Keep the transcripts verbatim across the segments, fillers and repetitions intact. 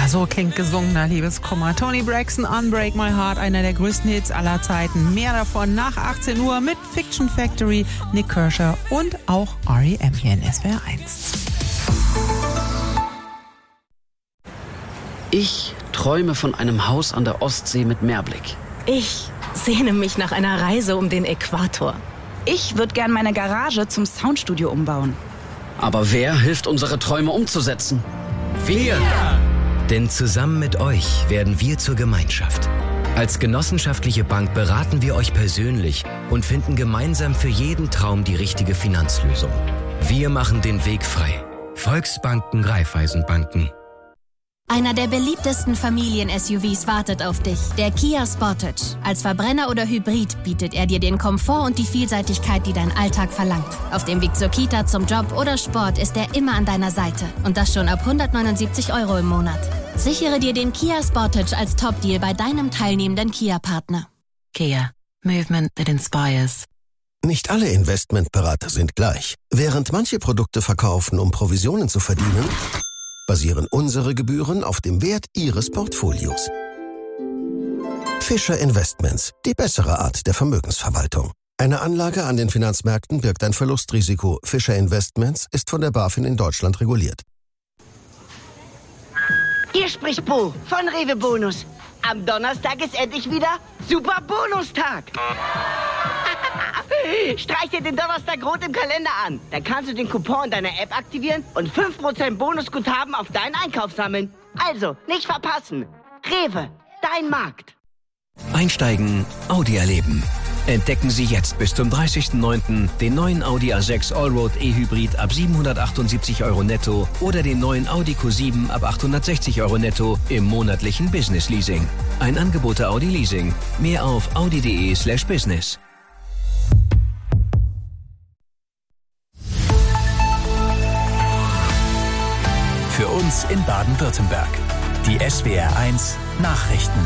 so klingt gesungener Liebeskummer. Toni Braxton, Unbreak My Heart, einer der größten Hits aller Zeiten. Mehr davon nach achtzehn Uhr mit Fiction Factory, Nick Kershaw und auch R E M hier in S W R eins. Ich träume von einem Haus an der Ostsee mit Meerblick. Ich sehne mich nach einer Reise um den Äquator. Ich würde gern meine Garage zum Soundstudio umbauen. Aber wer hilft, unsere Träume umzusetzen? Wir! Denn zusammen mit euch werden wir zur Gemeinschaft. Als genossenschaftliche Bank beraten wir euch persönlich und finden gemeinsam für jeden Traum die richtige Finanzlösung. Wir machen den Weg frei. Volksbanken, Raiffeisenbanken. Einer der beliebtesten Familien-S U Vs wartet auf dich, der Kia Sportage. Als Verbrenner oder Hybrid bietet er dir den Komfort und die Vielseitigkeit, die dein Alltag verlangt. Auf dem Weg zur Kita, zum Job oder Sport ist er immer an deiner Seite. Und das schon ab hundertneunundsiebzig Euro im Monat. Sichere dir den Kia Sportage als Top-Deal bei deinem teilnehmenden Kia-Partner. Kia. Movement that inspires. Nicht alle Investmentberater sind gleich. Während manche Produkte verkaufen, um Provisionen zu verdienen, basieren unsere Gebühren auf dem Wert Ihres Portfolios. Fischer Investments, die bessere Art der Vermögensverwaltung. Eine Anlage an den Finanzmärkten birgt ein Verlustrisiko. Fischer Investments ist von der BaFin in Deutschland reguliert. Hier spricht Bo von Rewe Bonus. Am Donnerstag ist endlich wieder Super Bonustag. Streich dir den Donnerstag rot im Kalender an. Dann kannst du den Coupon in deiner App aktivieren und fünf Prozent Bonusguthaben auf deinen Einkauf sammeln. Also, nicht verpassen. Rewe, dein Markt. Einsteigen, Audi erleben. Entdecken Sie jetzt bis zum dreißigsten neunten den neuen Audi A sechs Allroad E-Hybrid ab siebenhundertachtundsiebzig Euro netto oder den neuen Audi Q sieben ab achthundertsechzig Euro netto im monatlichen Business Leasing. Ein Angebot der Audi Leasing. Mehr auf audi.de slash business. Für uns in Baden-Württemberg. Die S W R eins Nachrichten.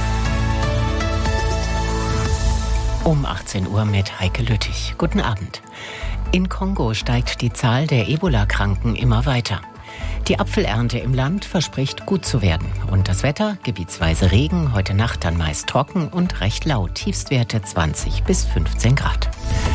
Um achtzehn Uhr mit Heike Lüttich. Guten Abend. In Kongo steigt die Zahl der Ebola-Kranken immer weiter. Die Apfelernte im Land verspricht gut zu werden. Und das Wetter, gebietsweise Regen, heute Nacht dann meist trocken und recht laut. Tiefstwerte zwanzig bis fünfzehn Grad.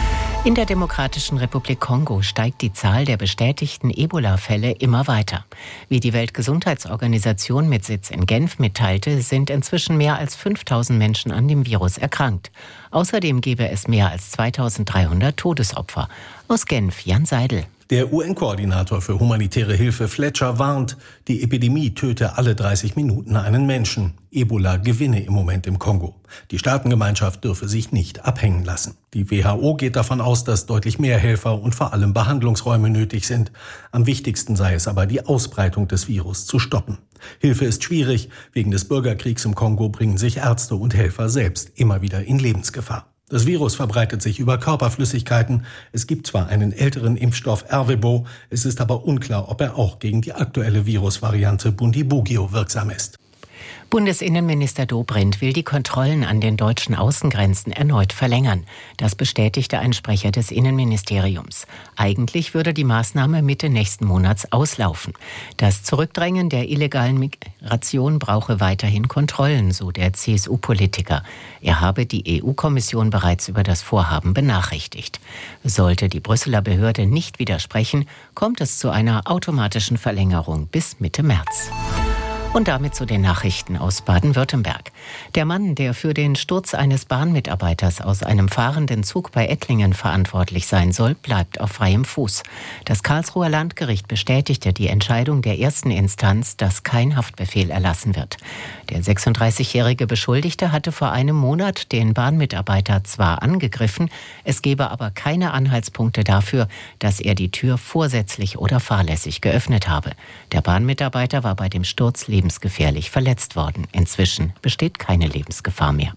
In der Demokratischen Republik Kongo steigt die Zahl der bestätigten Ebola-Fälle immer weiter. Wie die Weltgesundheitsorganisation mit Sitz in Genf mitteilte, sind inzwischen mehr als fünftausend Menschen an dem Virus erkrankt. Außerdem gebe es mehr als zweitausenddreihundert Todesopfer. Aus Genf, Jan Seidel. Der U N-Koordinator für humanitäre Hilfe Fletcher warnt, die Epidemie töte alle dreißig Minuten einen Menschen. Ebola gewinne im Moment im Kongo. Die Staatengemeinschaft dürfe sich nicht abhängen lassen. Die W H O geht davon aus, dass deutlich mehr Helfer und vor allem Behandlungsräume nötig sind. Am wichtigsten sei es aber, die Ausbreitung des Virus zu stoppen. Hilfe ist schwierig. Wegen des Bürgerkriegs im Kongo bringen sich Ärzte und Helfer selbst immer wieder in Lebensgefahr. Das Virus verbreitet sich über Körperflüssigkeiten. Es gibt zwar einen älteren Impfstoff Ervebo, es ist aber unklar, ob er auch gegen die aktuelle Virusvariante Bundibugyo wirksam ist. Bundesinnenminister Dobrindt will die Kontrollen an den deutschen Außengrenzen erneut verlängern. Das bestätigte ein Sprecher des Innenministeriums. Eigentlich würde die Maßnahme Mitte nächsten Monats auslaufen. Das Zurückdrängen der illegalen Migration brauche weiterhin Kontrollen, so der C S U-Politiker. Er habe die E U-Kommission bereits über das Vorhaben benachrichtigt. Sollte die Brüsseler Behörde nicht widersprechen, kommt es zu einer automatischen Verlängerung bis Mitte März. Und damit zu den Nachrichten aus Baden-Württemberg. Der Mann, der für den Sturz eines Bahnmitarbeiters aus einem fahrenden Zug bei Ettlingen verantwortlich sein soll, bleibt auf freiem Fuß. Das Karlsruher Landgericht bestätigte die Entscheidung der ersten Instanz, dass kein Haftbefehl erlassen wird. Der sechsunddreißigjährige Beschuldigte hatte vor einem Monat den Bahnmitarbeiter zwar angegriffen, es gebe aber keine Anhaltspunkte dafür, dass er die Tür vorsätzlich oder fahrlässig geöffnet habe. Der Bahnmitarbeiter war bei dem Sturz lebensgefährlich verletzt worden. Inzwischen besteht keine Lebensgefahr mehr.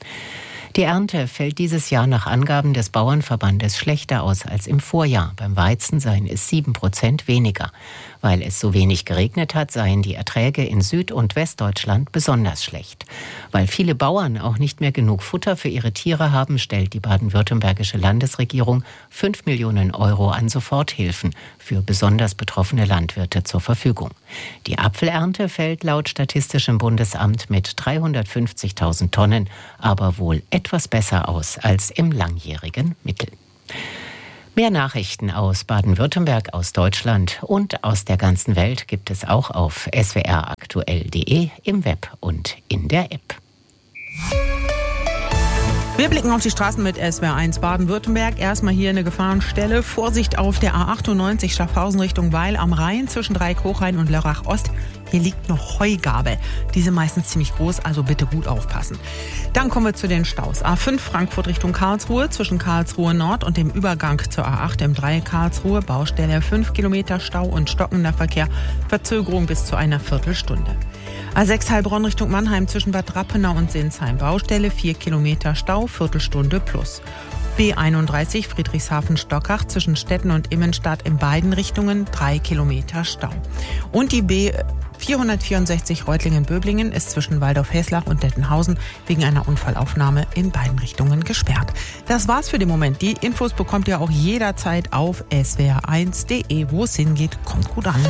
Die Ernte fällt dieses Jahr nach Angaben des Bauernverbandes schlechter aus als im Vorjahr. Beim Weizen seien es sieben Prozent weniger. Weil es so wenig geregnet hat, seien die Erträge in Süd- und Westdeutschland besonders schlecht. Weil viele Bauern auch nicht mehr genug Futter für ihre Tiere haben, stellt die baden-württembergische Landesregierung fünf Millionen Euro an Soforthilfen für besonders betroffene Landwirte zur Verfügung. Die Apfelernte fällt laut Statistischem Bundesamt mit dreihundertfünfzigtausend Tonnen aber wohl etwas besser aus als im langjährigen Mittel. Mehr Nachrichten aus Baden-Württemberg, aus Deutschland und aus der ganzen Welt gibt es auch auf s w r aktuell punkt d e, im Web und in der App. Wir blicken auf die Straßen mit S W R eins Baden-Württemberg. Erstmal hier eine Gefahrenstelle. Vorsicht auf der A achtundneunzig Schaffhausen Richtung Weil am Rhein zwischen Dreieck-Hochrhein und Lörrach-Ost. Hier liegt noch Heugabe. Diese meistens ziemlich groß, also bitte gut aufpassen. Dann kommen wir zu den Staus. A fünf Frankfurt Richtung Karlsruhe zwischen Karlsruhe Nord und dem Übergang zur A acht im Dreieck Karlsruhe. Baustelle fünf Kilometer Stau und stockender Verkehr. Verzögerung bis zu einer Viertelstunde. A sechs Heilbronn Richtung Mannheim zwischen Bad Rappenau und Sinsheim. Baustelle vier Kilometer Stau, Viertelstunde plus. B einunddreißig Friedrichshafen-Stockach zwischen Stetten und Immenstadt in beiden Richtungen drei Kilometer Stau. Und die B vierhundertvierundsechzig Reutlingen-Böblingen ist zwischen Waldorf-Heslach und Dettenhausen wegen einer Unfallaufnahme in beiden Richtungen gesperrt. Das war's für den Moment. Die Infos bekommt ihr auch jederzeit auf s w r eins punkt d e. Wo es hingeht, kommt gut an.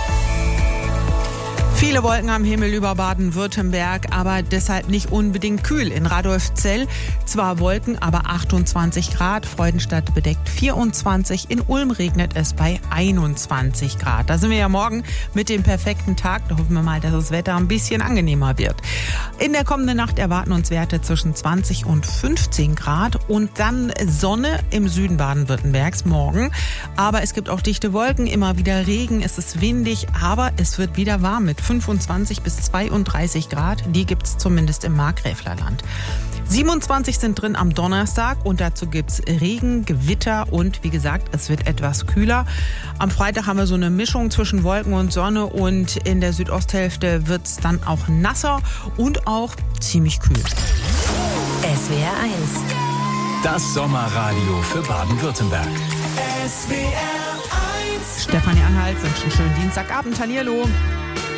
Viele Wolken am Himmel über Baden-Württemberg, aber deshalb nicht unbedingt kühl. In Radolfzell zwar Wolken, aber achtundzwanzig Grad. Freudenstadt bedeckt vierundzwanzig. In Ulm regnet es bei einundzwanzig Grad. Da sind wir ja morgen mit dem perfekten Tag. Da hoffen wir mal, dass das Wetter ein bisschen angenehmer wird. In der kommenden Nacht erwarten uns Werte zwischen zwanzig und fünfzehn Grad und dann Sonne im Süden Baden-Württembergs morgen. Aber es gibt auch dichte Wolken, immer wieder Regen, es ist windig, aber es wird wieder warm mit fünfundzwanzig bis zweiunddreißig Grad. Die gibt es zumindest im Markgräflerland. siebenundzwanzig sind drin am Donnerstag und dazu gibt es Regen, Gewitter und wie gesagt, es wird etwas kühler. Am Freitag haben wir so eine Mischung zwischen Wolken und Sonne und in der Südosthälfte wird es dann auch nasser und auch ziemlich kühl. S W R eins. Das Sommerradio für Baden-Württemberg. S W R eins. Stefanie Anhalt wünscht einen schönen Dienstagabend. Hallihallo.